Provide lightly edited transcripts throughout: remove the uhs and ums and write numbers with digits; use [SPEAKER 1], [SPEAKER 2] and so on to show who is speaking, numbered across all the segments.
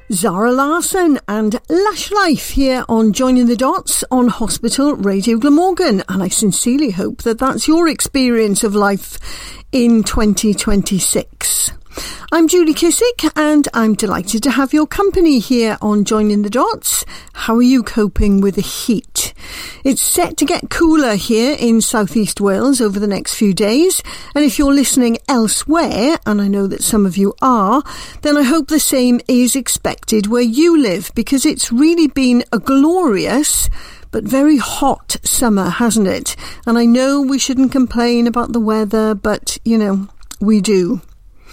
[SPEAKER 1] Zara Larsson and Lush Life here on Joining the Dots on Hospital Radio Glamorgan, and I sincerely hope that that's your experience of life in 2026. I'm Julie Kissick and I'm delighted to have your company here on Joining the Dots. How are you coping with the heat? It's set to get cooler here in southeast Wales over the next few days, and if you're listening elsewhere, and I know that some of you are, then I hope the same is expected where you live, because it's really been a glorious but very hot summer, hasn't it? And I know we shouldn't complain about the weather, but, you know, we do.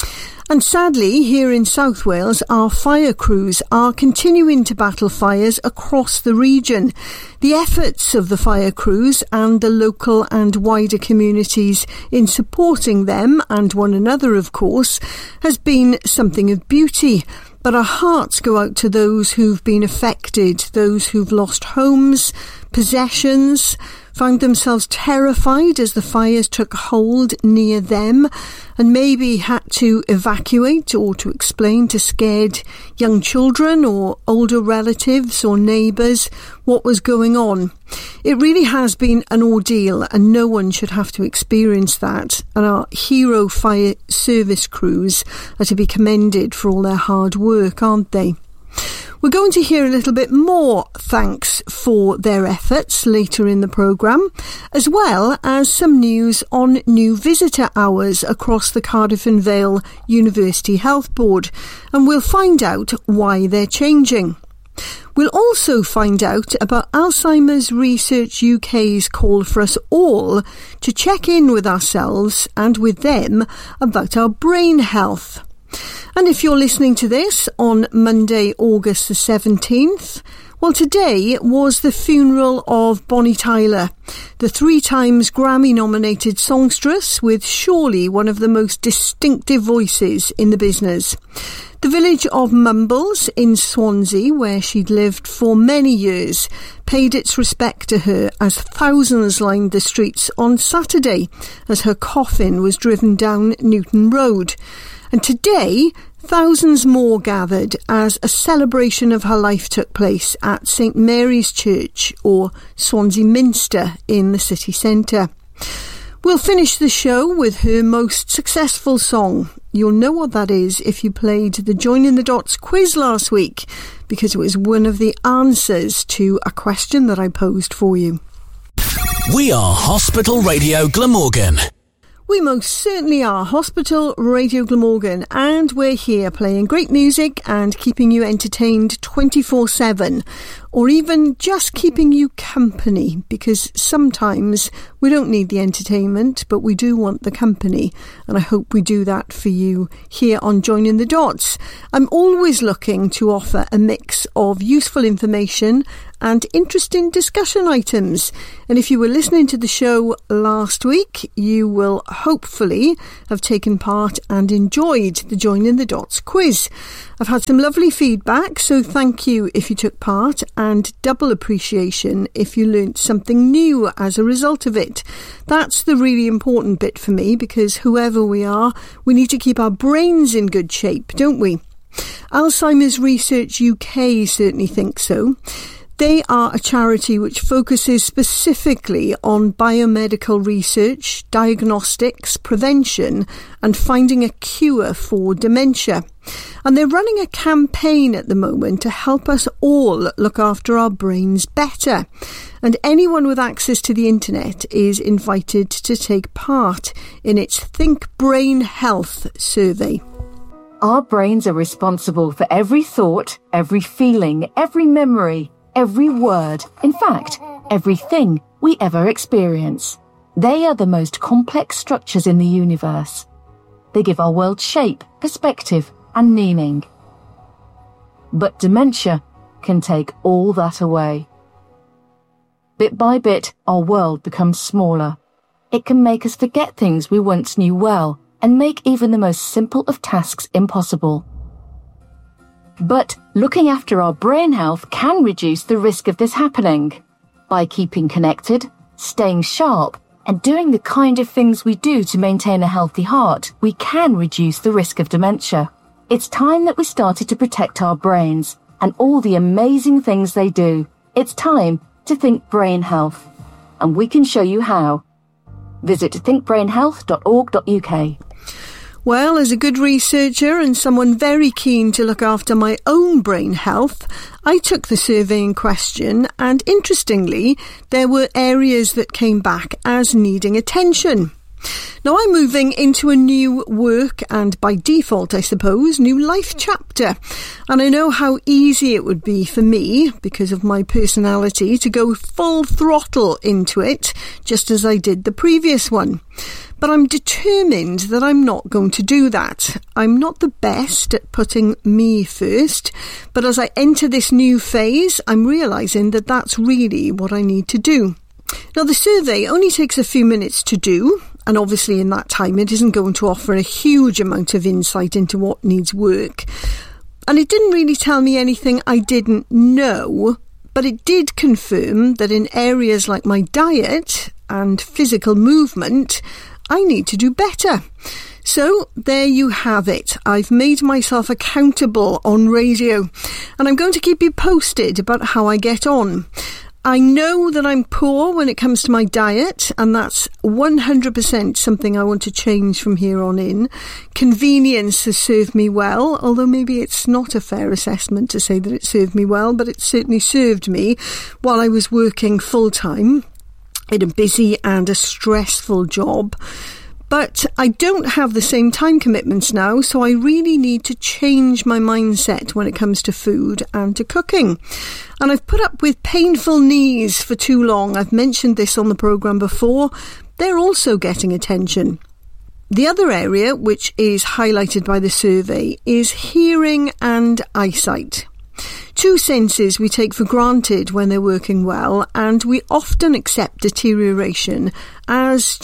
[SPEAKER 1] And sadly, here in South Wales, our fire crews are continuing to battle fires across the region. The efforts of the fire crews and the local and wider communities in supporting them, and one another of course, has been something of beauty. But our hearts go out to those who've been affected, those who've lost homes, possessions, found themselves terrified as the fires took hold near them, and maybe had to evacuate or to explain to scared young children or older relatives or neighbours what was going on. It really has been an ordeal, and no one should have to experience that. And our hero fire service crews are to be commended for all their hard work, aren't they? We're going to hear a little bit more thanks for their efforts later in the programme, as well as some news on new visitor hours across the Cardiff and Vale University Health Board, and we'll find out why they're changing. We'll also find out about Alzheimer's Research UK's call for us all to check in with ourselves and with them about our brain health. And if you're listening to this on Monday, August the 17th, well, today was the funeral of Bonnie Tyler, the 3 times Grammy-nominated songstress with surely one of the most distinctive voices in the business. The village of Mumbles in Swansea, where she'd lived for many years, paid its respect to her as thousands lined the streets on Saturday as her coffin was driven down Newton Road. And today, thousands more gathered as a celebration of her life took place at St Mary's Church, or Swansea Minster, in the city centre. We'll finish the show with her most successful song. You'll know what that is if you played the Joining the Dots quiz last week, because it was one of the answers to a question that I posed for you.
[SPEAKER 2] We are Hospital Radio Glamorgan.
[SPEAKER 1] We most certainly are Hospital Radio Glamorgan, and we're here playing great music and keeping you entertained 24/7, or even just keeping you company, because sometimes we don't need the entertainment, but we do want the company, and I hope we do that for you here on Joining the Dots. I'm always looking to offer a mix of useful information and interesting discussion items. And if you were listening to the show last week, you will hopefully have taken part and enjoyed the Joining the Dots quiz. I've had some lovely feedback, so thank you if you took part, and double appreciation if you learnt something new as a result of it. That's the really important bit for me, because whoever we are, we need to keep our brains in good shape, don't we? Alzheimer's Research UK certainly thinks so. They are a charity which focuses specifically on biomedical research, diagnostics, prevention, and finding a cure for dementia. And they're running a campaign at the moment to help us all look after our brains better. And anyone with access to the internet is invited to take part in its Think Brain Health survey.
[SPEAKER 3] Our brains are responsible for every thought, every feeling, every memory, every word, in fact, everything we ever experience. They are the most complex structures in the universe. They give our world shape, perspective, and meaning. But dementia can take all that away. Bit by bit, our world becomes smaller. It can make us forget things we once knew well, and make even the most simple of tasks impossible. But looking after our brain health can reduce the risk of this happening. By keeping connected, staying sharp, and doing the kind of things we do to maintain a healthy heart, we can reduce the risk of dementia. It's time that we started to protect our brains and all the amazing things they do. It's time to think brain health. And we can show you how. Visit thinkbrainhealth.org.uk.
[SPEAKER 1] Well, as a good researcher and someone very keen to look after my own brain health, I took the survey in question, and interestingly, there were areas that came back as needing attention. Now, I'm moving into a new work and, by default, I suppose, new life chapter. And I know how easy it would be for me, because of my personality, to go full throttle into it, just as I did the previous one. But I'm determined that I'm not going to do that. I'm not the best at putting me first, but as I enter this new phase, I'm realising that that's really what I need to do. Now, the survey only takes a few minutes to do, and obviously in that time it isn't going to offer a huge amount of insight into what needs work. And it didn't really tell me anything I didn't know, but it did confirm that in areas like my diet and physical movement, I need to do better. So there you have it. I've made myself accountable on radio, and I'm going to keep you posted about how I get on. I know that I'm poor when it comes to my diet, and that's 100% something I want to change from here on in. Convenience has served me well, although maybe it's not a fair assessment to say that it served me well, but it certainly served me while I was working full-time in a busy and a stressful job. But I don't have the same time commitments now, so I really need to change my mindset when it comes to food and to cooking. And I've put up with painful knees for too long. I've mentioned this on the programme before. They're also getting attention. The other area, which is highlighted by the survey, is hearing and eyesight. Two senses we take for granted when they're working well, and we often accept deterioration as